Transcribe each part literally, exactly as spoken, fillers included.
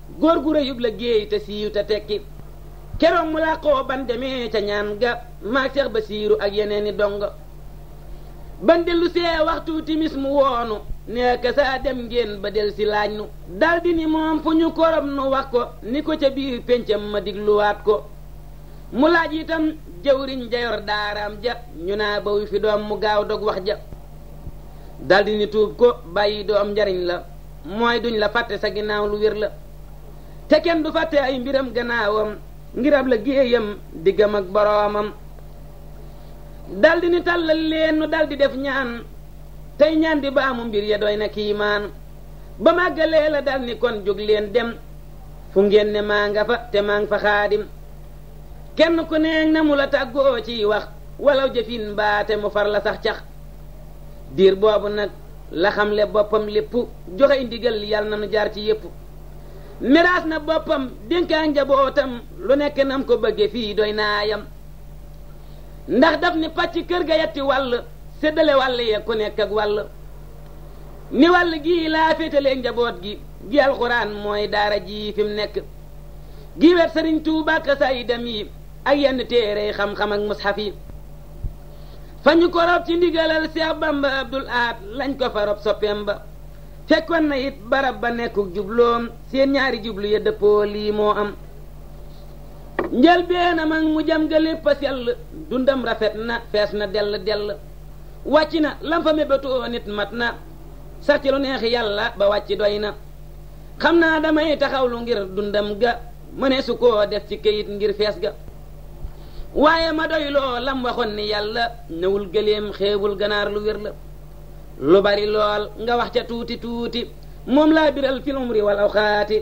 góor gu rëyub la géey te siiw te tekki keroog mu làqoo ban demee ca ñaan ga maag Seex Basiiru ak yeneeni donga ban dellu see waxtu timis mu woonu nekk saa dem ngeen ba del si laaj nu daldi ni moom fu ñu korob nu wax ko ni ko ca biir péncam ma digluwaat ko mu laaj itam jëwriñ jayor daaraam ja ñu naa ba wi fi doom mu gaaw dog wax ja daldi ni tuub ko bàyyi doom njariñ la mooy duñ la fàtte sa ginnaaw lu wér la te kenn du fàtte ay mbiram gannaawam ngirab la géeyam diggam ak boroomam daldi ni tàllal leen nu daldi def ñaan tey ñaan di baamu mbir ya doy na kiimaan ba màggalee la dal ni kon jóg leen dem fu ngeen ne maa nga fa te maa nga fa xaadim kenn ku neeg na mu la tàggoo ciy wax walaw jëfin baate mu far la sax cax diir boobu nag la xamle boppam lépp joxe ndigal yàlla na nu jaar ci yépp miraas na boppam dénkaa njabootam lu nekk nam ko bëgge fii doy naayam ndax daf ni pàcc kër ga yetti wàll séddale wàll ye ku nekk ak wàll ni wàll gii laa féetalee njaboot gi gi alxuraan mooy daara ji fi mu nekk gi wet sëriñ Tuubaa ak sayidam yi ak yenn téere xam-xam ak mushaf yi fa ñu ko rob ci ndigalal Seex Bamba Abdul Ahad lañ ko fa rob soppeem ba fekkoon na it barab ba nekkuk jubloom seen ñaari jublu ya dëppoo lii moo am njël beenam ak mu jam ga lépp a sell dundam rafet na fees na dell dell wàcc na lam fa mébétoo nit mat na sax ci lu neex yàlla ba wàcc doy na xam naa damay taxawlu ngir dundam ga mëne su koo def ci këyit ngir fees ga waaye ma doy loo lam waxoon ni yàlla ñëwul gëléem xeebul ganaar lu wér la lu bari lool nga wax ca tuuti tuuti moom laa biral fil umri wal awxaati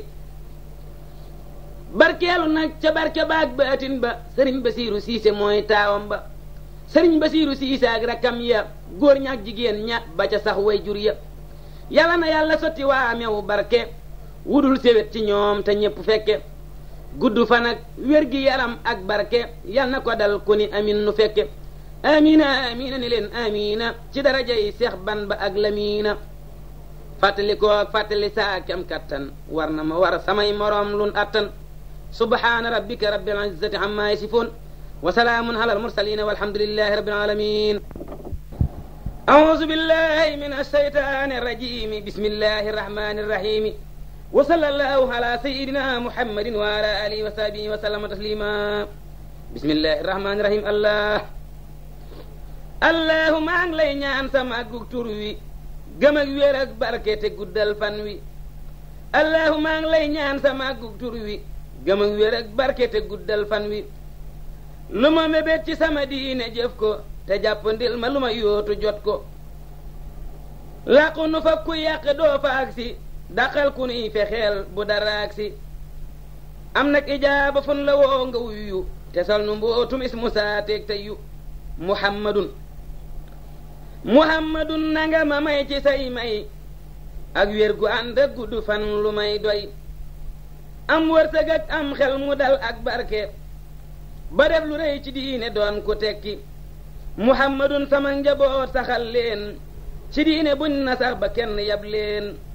barkeelu nag ca barke baag baatin ba sëriñ Basiiru Siise mooy taawam ba sëriñ Basiiru Siise ak rakkam ya góor ñaak jigéen ña ba ca sax way jur ya yàlla na yàlla sotti waa meew barke wudul sewet ci ñoom te ñépp fekke gudd fan ak wér gi yaram ak barke yal na ko dal ku ni amin nu fekke amina amina ni leen amina ci daraja yi Seex Bamba ak Lamiina fàttali ko ak fàttali saa kem kattan war na ma war samay moroom lun attan subhaana rabbika rabbil izzati amma yasifuun wa salaamun alal mursaliin walhamdulillahi rabbil aalamiin a'uuzu billahi minash shaytaanir rajiim bismillahir rahmaanir rahiim wa sallallahu ala sayyidina muhammadin wa ala alihi wa sahbihi wa sallama taslima bismillahir rahmaanir rahiim allah allahu maa ngi lay ñaan sa màggug tur wi gëm ak wér ak barke te guddal fan wi allahu maa ngi lay ñaan sa màggug tur wi gëm ak wér ak barke te guddal fan wi lu ma mébét ci sama diine jëf ko te jàppandil ma lu ma yóotu jot ko làqu nu fa ku yàq doo fa agsi daqal ku nuy fexeel bu dara agsi am nag ijaaba fun la woo nga wuyu te sol nu mbootum ismu saa teeg te yu muhammadun muhammadun nanga ma may ci say may ak wér gu ànd ak gudd fan lu may doy am wërsëg ak am xel mu dal ak barke ba def lu rëy ci diine doon ku tekki muhammadun sama njaboot saxal leen ci diine buñ na sax ba kenn yab leen